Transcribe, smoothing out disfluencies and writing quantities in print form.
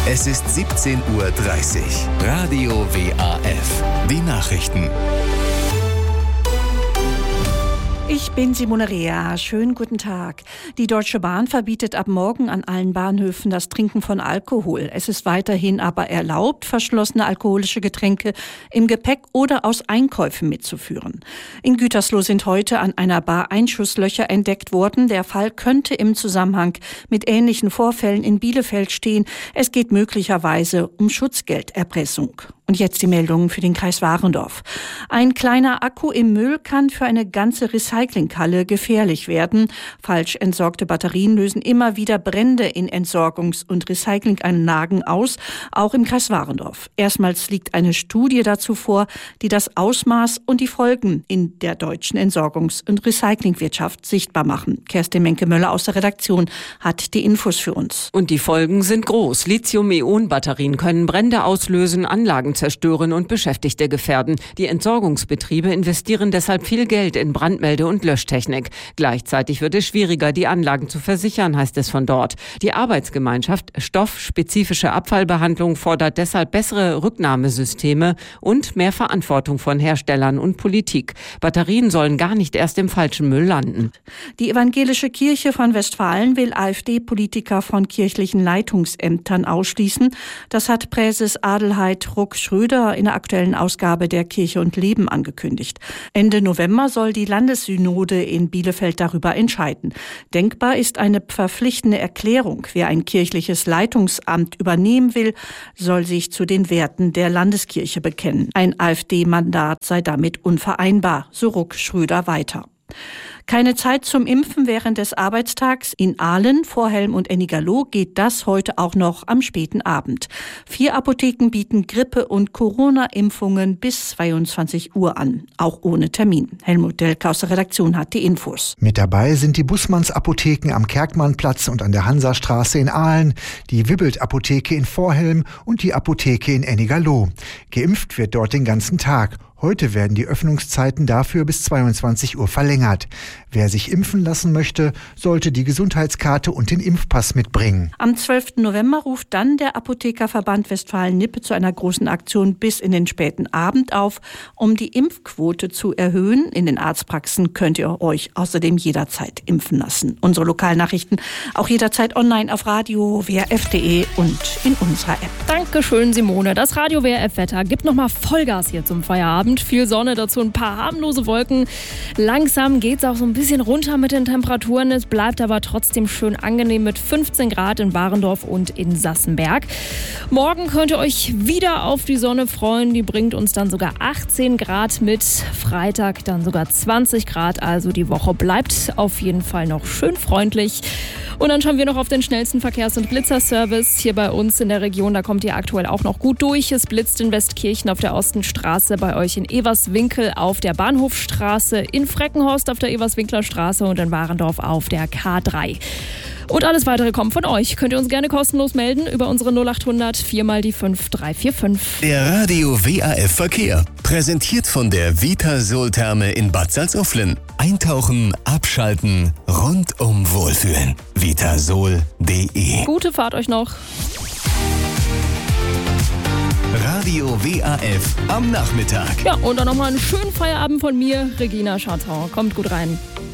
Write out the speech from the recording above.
Es ist 17:30 Uhr. Radio WAF. Die Nachrichten. Ich bin Simone Rea. Schönen guten Tag. Die Deutsche Bahn verbietet ab morgen an allen Bahnhöfen das Trinken von Alkohol. Es ist weiterhin aber erlaubt, verschlossene alkoholische Getränke im Gepäck oder aus Einkäufen mitzuführen. In Gütersloh sind heute an einer Bar Einschusslöcher entdeckt worden. Der Fall könnte im Zusammenhang mit ähnlichen Vorfällen in Bielefeld stehen. Es geht möglicherweise um Schutzgelderpressung. Und jetzt die Meldungen für den Kreis Warendorf. Ein kleiner Akku im Müll kann für eine ganze Recyclinghalle gefährlich werden. Falsch entsorgte Batterien lösen immer wieder Brände in Entsorgungs- und Recyclinganlagen aus, auch im Kreis Warendorf. Erstmals liegt eine Studie dazu vor, die das Ausmaß und die Folgen in der deutschen Entsorgungs- und Recyclingwirtschaft sichtbar machen. Kerstin Menke-Möller aus der Redaktion hat die Infos für uns. Und die Folgen sind groß. Lithium-Ionen-Batterien können Brände auslösen, Anlagen zerstören und Beschäftigte gefährden. Die Entsorgungsbetriebe investieren deshalb viel Geld in Brandmelde- und Löschtechnik. Gleichzeitig wird es schwieriger, die Anlagen zu versichern, heißt es von dort. Die Arbeitsgemeinschaft Stoffspezifische Abfallbehandlung fordert deshalb bessere Rücknahmesysteme und mehr Verantwortung von Herstellern und Politik. Batterien sollen gar nicht erst im falschen Müll landen. Die Evangelische Kirche von Westfalen will AfD-Politiker von kirchlichen Leitungsämtern ausschließen. Das hat Präses Adelheid Ruck-Schröder in der aktuellen Ausgabe der Kirche und Leben angekündigt. Ende November soll die Landessynode in Bielefeld darüber entscheiden. Denkbar ist eine verpflichtende Erklärung. Wer ein kirchliches Leitungsamt übernehmen will, soll sich zu den Werten der Landeskirche bekennen. Ein AfD-Mandat sei damit unvereinbar, so Ruck-Schröder weiter. Keine Zeit zum Impfen während des Arbeitstags. In Ahlen, Vorhelm und Ennigerloh geht das heute auch noch am späten Abend. 4 Apotheken bieten Grippe- und Corona-Impfungen bis 22 Uhr an, auch ohne Termin. Helmut Delke aus der Redaktion hat die Infos. Mit dabei sind die Bussmanns-Apotheken am Kerkmannplatz und an der Hansastraße in Ahlen, die Wibbelt-Apotheke in Vorhelm und die Apotheke in Ennigerloh. Geimpft wird dort den ganzen Tag. Heute werden die Öffnungszeiten dafür bis 22 Uhr verlängert. Wer sich impfen lassen möchte, sollte die Gesundheitskarte und den Impfpass mitbringen. Am 12. November ruft dann der Apothekerverband Westfalen-Lippe zu einer großen Aktion bis in den späten Abend auf, um die Impfquote zu erhöhen. In den Arztpraxen könnt ihr euch außerdem jederzeit impfen lassen. Unsere Lokalnachrichten auch jederzeit online auf Radio WRF.de und in unserer App. Dankeschön, Simone. Das Radio WRF-Wetter gibt nochmal Vollgas hier zum Feierabend. Viel Sonne, dazu ein paar harmlose Wolken. Langsam geht es auch so ein bisschen runter mit den Temperaturen. Es bleibt aber trotzdem schön angenehm mit 15 Grad in Warendorf und in Sassenberg. Morgen könnt ihr euch wieder auf die Sonne freuen. Die bringt uns dann sogar 18 Grad mit. Freitag dann sogar 20 Grad. Also die Woche bleibt auf jeden Fall noch schön freundlich. Und dann schauen wir noch auf den schnellsten Verkehrs- und Blitzerservice hier bei uns in der Region. Da kommt ihr aktuell auch noch gut durch. Es blitzt in Westkirchen auf der Ostenstraße, bei euch in Everswinkel auf der Bahnhofstraße, in Freckenhorst auf der Everswinkler Straße und in Warendorf auf der K3. Und alles Weitere kommt von euch. Könnt ihr uns gerne kostenlos melden über unsere 0800 4x5 345. Der Radio WAF Verkehr. Präsentiert von der Vitasol-Therme in Bad Salzuflen. Eintauchen, abschalten, rundum wohlfühlen. Vitasol.de. Gute Fahrt euch noch. Radio WAF am Nachmittag. Ja, und dann nochmal einen schönen Feierabend von mir, Regina Scharton. Kommt gut rein.